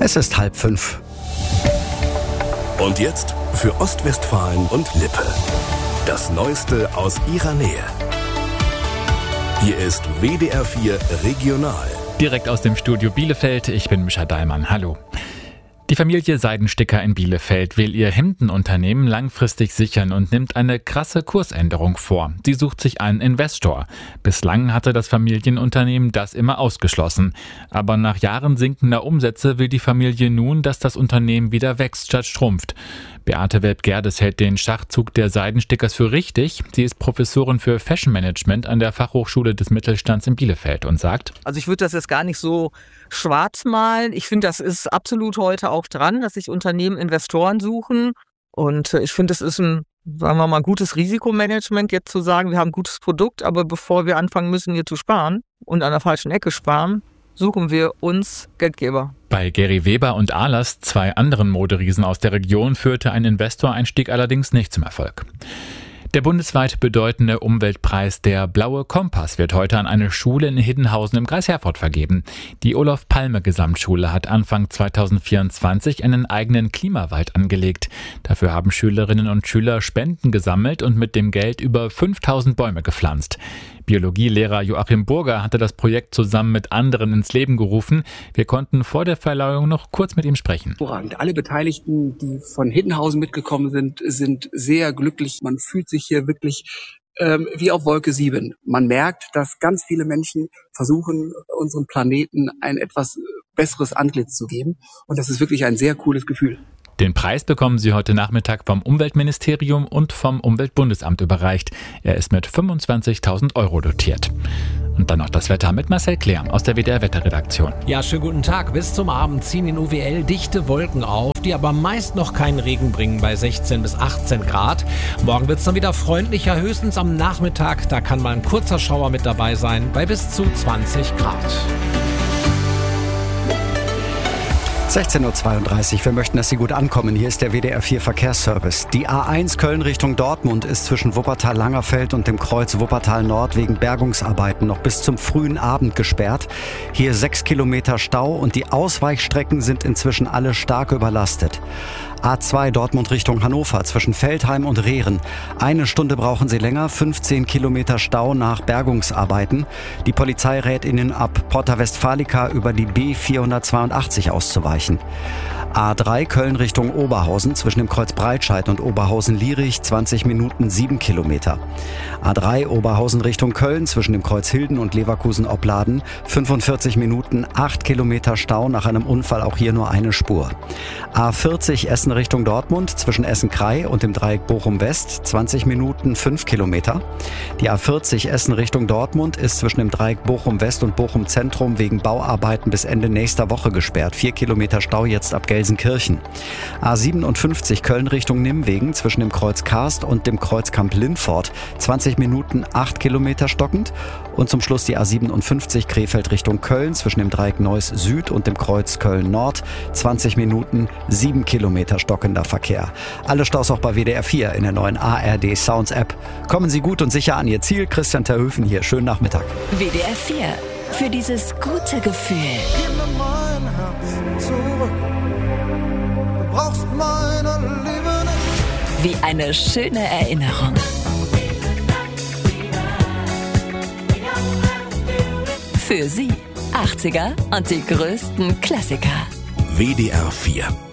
Es ist 4:30. Und jetzt für Ostwestfalen und Lippe. Das Neueste aus ihrer Nähe. Hier ist WDR 4 Regional. Direkt aus dem Studio Bielefeld, ich bin Mischa Dallmann. Hallo. Die Familie Seidensticker in Bielefeld will ihr Hemdenunternehmen langfristig sichern und nimmt eine krasse Kursänderung vor. Sie sucht sich einen Investor. Bislang hatte das Familienunternehmen das immer ausgeschlossen. Aber nach Jahren sinkender Umsätze will die Familie nun, dass das Unternehmen wieder wächst statt schrumpft. Beate Welp-Gerdes hält den Schachzug der Seidenstickers für richtig. Sie ist Professorin für Fashion Management an der Fachhochschule des Mittelstands in Bielefeld und sagt: Also ich würde das jetzt gar nicht so schwarz malen. Ich finde, das ist absolut heute auch dran, dass sich Unternehmen Investoren suchen. Und ich finde, es ist ein, sagen wir mal, gutes Risikomanagement, jetzt zu sagen, wir haben ein gutes Produkt, aber bevor wir anfangen müssen, hier zu sparen und an der falschen Ecke sparen, suchen wir uns Geldgeber. Bei Gary Weber und Ahlers, zwei anderen Moderiesen aus der Region, führte ein Investoreinstieg allerdings nicht zum Erfolg. Der bundesweit bedeutende Umweltpreis Der Blaue Kompass wird heute an eine Schule in Hiddenhausen im Kreis Herford vergeben. Die Olof-Palme-Gesamtschule hat Anfang 2024 einen eigenen Klimawald angelegt. Dafür haben Schülerinnen und Schüler Spenden gesammelt und mit dem Geld über 5000 Bäume gepflanzt. Biologielehrer Joachim Burger hatte das Projekt zusammen mit anderen ins Leben gerufen. Wir konnten vor der Verleihung noch kurz mit ihm sprechen. Alle Beteiligten, die von Hiddenhausen mitgekommen sind, sind sehr glücklich. Man fühlt sich hier wirklich wie auf Wolke 7. Man merkt, dass ganz viele Menschen versuchen, unserem Planeten ein etwas besseres Antlitz zu geben. Und das ist wirklich ein sehr cooles Gefühl. Den Preis bekommen Sie heute Nachmittag vom Umweltministerium und vom Umweltbundesamt überreicht. Er ist mit 25.000 € dotiert. Und dann noch das Wetter mit Marcel Kleer aus der WDR-Wetterredaktion. Ja, schönen guten Tag. Bis zum Abend ziehen in UWL dichte Wolken auf, die aber meist noch keinen Regen bringen bei 16 bis 18 Grad. Morgen wird es dann wieder freundlicher, höchstens am Nachmittag. Da kann mal ein kurzer Schauer mit dabei sein, bei bis zu 20 Grad. 16:32 Uhr. Wir möchten, dass Sie gut ankommen. Hier ist der WDR 4 Verkehrsservice. Die A1 Köln Richtung Dortmund ist zwischen Wuppertal-Langerfeld und dem Kreuz Wuppertal-Nord wegen Bergungsarbeiten noch bis zum frühen Abend gesperrt. Hier 6 Kilometer Stau und die Ausweichstrecken sind inzwischen alle stark überlastet. A2 Dortmund Richtung Hannover zwischen Veltheim und Rehren. 1 Stunde brauchen Sie länger, 15 Kilometer Stau nach Bergungsarbeiten. Die Polizei rät Ihnen ab Porta Westfalica über die B482 auszuweichen. A3 Köln Richtung Oberhausen zwischen dem Kreuz Breitscheid und Oberhausen-Lierich 20 Minuten 7 Kilometer. A3 Oberhausen Richtung Köln zwischen dem Kreuz Hilden und Leverkusen-Opladen 45 Minuten 8 Kilometer Stau, nach einem Unfall auch hier nur eine Spur. A40 Essen Richtung Dortmund zwischen Essen-Krei und dem Dreieck Bochum-West 20 Minuten 5 Kilometer. Die A40 Essen Richtung Dortmund ist zwischen dem Dreieck Bochum-West und Bochum-Zentrum wegen Bauarbeiten bis Ende nächster Woche gesperrt. 4 Kilometer Stau jetzt ab Gelsenkirchen. A57 Köln Richtung Nimwegen zwischen dem Kreuz Karst und dem Kreuzkamp Lindfort 20 Minuten 8 Kilometer stockend. Und zum Schluss die A57 Krefeld Richtung Köln zwischen dem Dreieck Neuss Süd und dem Kreuz Köln Nord 20 Minuten 7 Kilometer stockender Verkehr. Alle Staus auch bei WDR 4 in der neuen ARD Sounds App. Kommen Sie gut und sicher an Ihr Ziel. Christian Terhöfen hier. Schönen Nachmittag. WDR 4. Für dieses gute Gefühl. Gib mir mein Herz zurück. Du brauchst meine Liebe nicht. Wie eine schöne Erinnerung. Für Sie 80er und die größten Klassiker. WDR 4